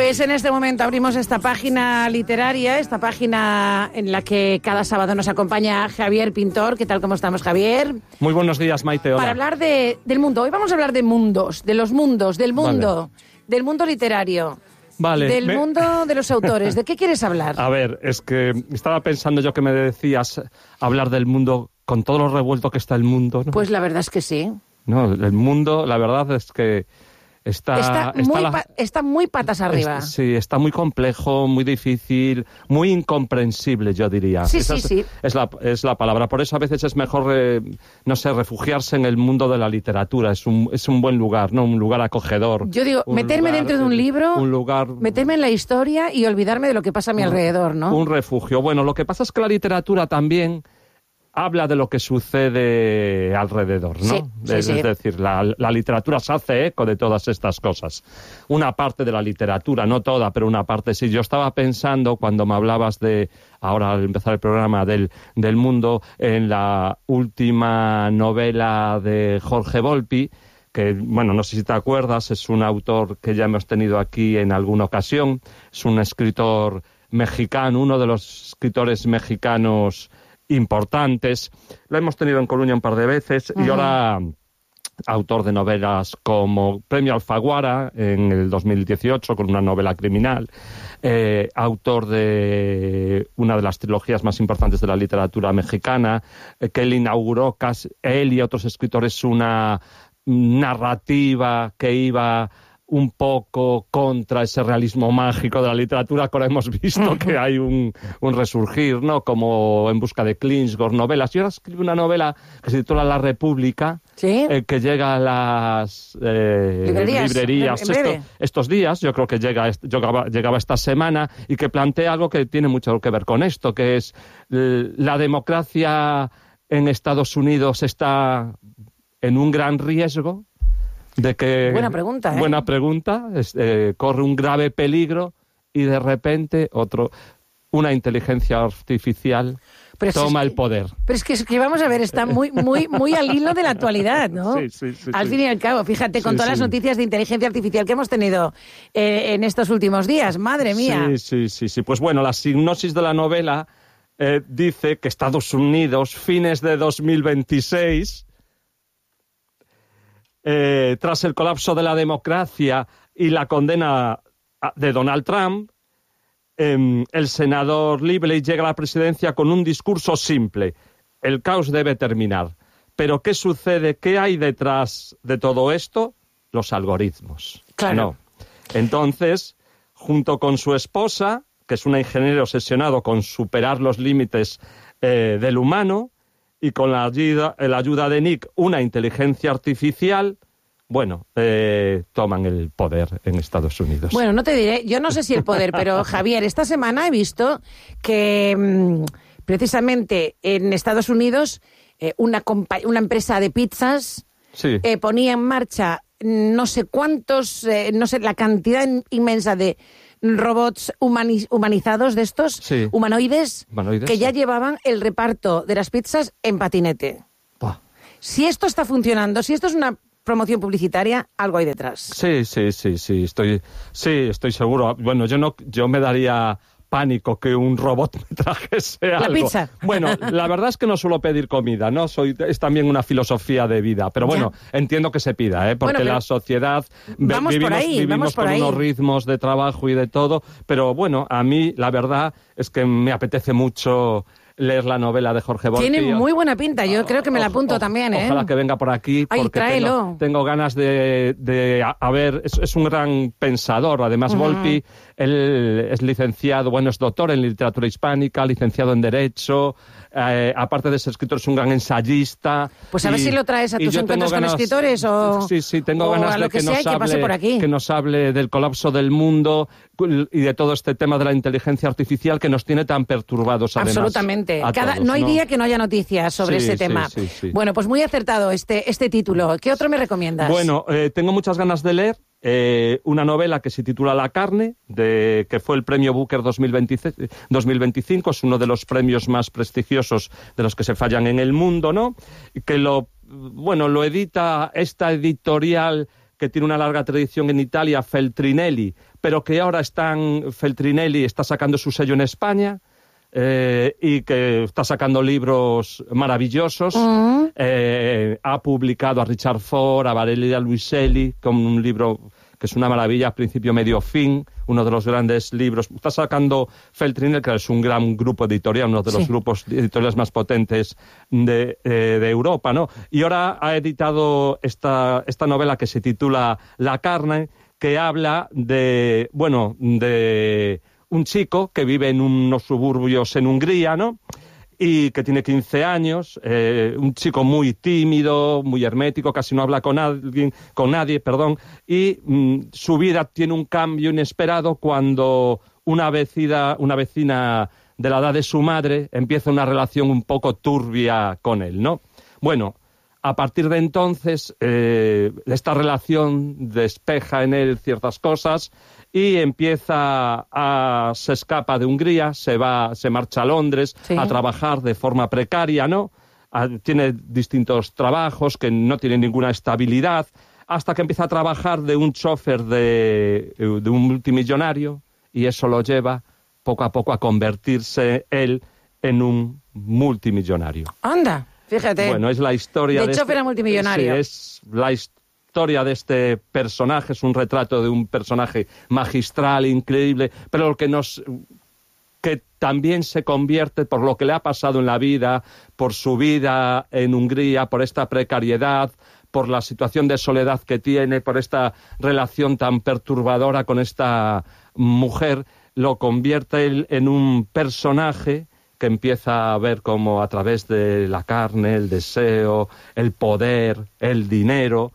Pues en este momento abrimos esta página literaria, esta página en la que cada sábado nos acompaña Javier Pintor. ¿Qué tal, cómo estamos, Javier? Muy buenos días, Maite. Hola. Para hablar del mundo. Hoy vamos a hablar de mundos, de los mundos, del mundo, del mundo literario. Vale. Del mundo de los autores. ¿De qué quieres hablar? A ver, es que estaba pensando yo que me decías hablar del mundo con todo lo revuelto que está el mundo, ¿no? Pues la verdad es que sí. No, el mundo, la verdad es que está muy patas arriba. Sí, está muy complejo, muy difícil, muy incomprensible, yo diría. Sí. Es la palabra. Por eso a veces es mejor, refugiarse en el mundo de la literatura. Es un buen lugar, ¿no? Un lugar acogedor. Yo digo, meterme dentro de un libro, meterme en la historia y olvidarme de lo que pasa a mi alrededor, ¿no? Un refugio. Bueno, lo que pasa es que la literatura también habla de lo que sucede alrededor, ¿no? Sí. Es decir, la literatura se hace eco de todas estas cosas. Una parte de la literatura, no toda, pero una parte sí. Yo estaba pensando, cuando me hablabas de, ahora al empezar el programa, del mundo, en la última novela de Jorge Volpi, que, bueno, no sé si te acuerdas, es un autor que ya hemos tenido aquí en alguna ocasión. Es un escritor mexicano, uno de los escritores mexicanos importantes. Lo hemos tenido en Coruña un par de veces. Y ahora autor de novelas como Premio Alfaguara en el 2018 con una novela criminal, autor de una de las trilogías más importantes de la literatura mexicana, que él inauguró, él y otros escritores, una narrativa que iba un poco contra ese realismo mágico de la literatura, que ahora hemos visto que hay un resurgir, ¿no? Como En busca de Klingsgård, novelas. Y ahora escribe una novela que se titula La República, ¿sí? Que llega a las librerías estos días. Yo creo que llegaba esta semana, y que plantea algo que tiene mucho que ver con esto, que es la democracia en Estados Unidos está en un gran riesgo. Buena pregunta, ¿eh? Buena pregunta. Corre un grave peligro y de repente una inteligencia artificial toma el poder. Pero es que vamos a ver, está muy al hilo de la actualidad, ¿no? Sí. Al fin y al cabo, fíjate, con todas las noticias de inteligencia artificial que hemos tenido en estos últimos días, madre mía. Sí. Pues bueno, la sinopsis de la novela dice que Estados Unidos, fines de 2026... tras el colapso de la democracia y la condena de Donald Trump, el senador Lively llega a la presidencia con un discurso simple: el caos debe terminar. Pero ¿qué sucede? ¿Qué hay detrás de todo esto? Los algoritmos. Claro. No. Entonces, junto con su esposa, que es una ingeniera obsesionado con superar los límites del humano, y con la ayuda de Nick, una inteligencia artificial, toman el poder en Estados Unidos. Bueno, no te diré, yo no sé si el poder, pero Javier, esta semana he visto que precisamente en Estados Unidos una empresa de pizzas ponía en marcha no sé cuántos, la cantidad inmensa de robots humanizados de estos, humanoides, que ya llevaban el reparto de las pizzas en patinete. Buah. Si esto está funcionando, si esto es una promoción publicitaria, algo hay detrás. Sí, estoy seguro. Bueno, yo me daría pánico que un robot me trajese algo. La pizza. Bueno, la verdad es que no suelo pedir comida, ¿no? Es también una filosofía de vida. Pero bueno, entiendo que se pida, porque la sociedad... Vivimos con unos ritmos de trabajo y de todo. Pero bueno, a mí la verdad es que me apetece mucho leer la novela de Jorge Volpi. Tiene muy buena pinta, yo creo que me la apunto también, ¿eh? Ojalá que venga por aquí, porque tengo ganas de ver, es un gran pensador. Además, Volpi, él es licenciado, es doctor en literatura hispánica, licenciado en Derecho, aparte de ser escritor, es un gran ensayista. Pues a ver si lo traes a tus encuentros con escritores o... Sí, tengo ganas de que nos hable del colapso del mundo y de todo este tema de la inteligencia artificial que nos tiene tan perturbados, además. Absolutamente. No hay día que no haya noticias sobre ese tema. Sí. Bueno, pues muy acertado este título. ¿Qué otro me recomiendas? Bueno, tengo muchas ganas de leer una novela que se titula La carne, que fue el premio Booker 2025, es uno de los premios más prestigiosos de los que se fallan en el mundo, ¿no? Que lo edita esta editorial que tiene una larga tradición en Italia, Feltrinelli, pero que ahora Feltrinelli está sacando su sello en España, y que está sacando libros maravillosos. Ha publicado a Richard Ford, a Valeria Luiselli, con un libro que es una maravilla, principio, medio, fin, uno de los grandes libros. Está sacando Feltrinelli, que es un gran grupo editorial, uno de los grupos editoriales más potentes de Europa, ¿no? Y ahora ha editado esta novela que se titula La carne, que habla de un chico que vive en unos suburbios en Hungría, ¿no? Y que tiene 15 años, un chico muy tímido, muy hermético, casi no habla con nadie, y su vida tiene un cambio inesperado cuando una vecina de la edad de su madre empieza una relación un poco turbia con él, ¿no? Bueno, a partir de entonces, esta relación despeja en él ciertas cosas y se escapa de Hungría, se marcha a Londres a trabajar de forma precaria, ¿no? Tiene distintos trabajos que no tienen ninguna estabilidad, hasta que empieza a trabajar de un chofer de un multimillonario, y eso lo lleva poco a poco a convertirse él en un multimillonario. ¡Anda! Fíjate. Bueno, es la historia de chofer a multimillonario. Sí, es la historia de este personaje, es un retrato de un personaje magistral, increíble, pero que también se convierte, por lo que le ha pasado en la vida, por su vida en Hungría, por esta precariedad, por la situación de soledad que tiene, por esta relación tan perturbadora con esta mujer, lo convierte él en un personaje que empieza a ver como a través de la carne, el deseo, el poder, el dinero,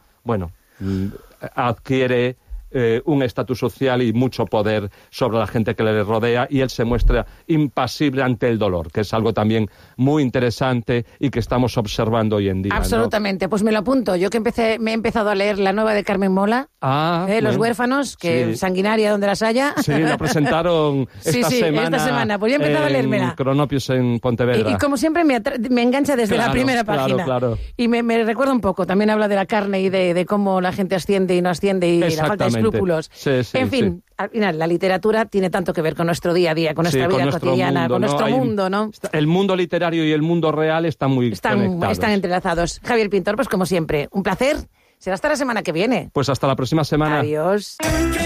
adquiere un estatus social y mucho poder sobre la gente que le rodea, y él se muestra impasible ante el dolor, que es algo también muy interesante y que estamos observando hoy en día. Absolutamente, ¿no? Pues me lo apunto. Yo que me he empezado a leer la nueva de Carmen Mola, Los huérfanos, que sanguinaria donde las haya. Sí, la presentaron esta semana. Pues yo he empezado a leérmela. Cronopios en Pontevedra. Y como siempre me engancha desde la primera página. Claro. Y me recuerda un poco, también habla de la carne y de cómo la gente asciende y no asciende y la falta de escrúpulos. En fin, al final, la literatura tiene tanto que ver con nuestro día a día, con nuestra vida cotidiana, con nuestro mundo, ¿no? El mundo literario y el mundo real están muy conectados. Están entrelazados. Javier Pintor, pues como siempre, un placer. Será hasta la semana que viene. Pues hasta la próxima semana. Adiós.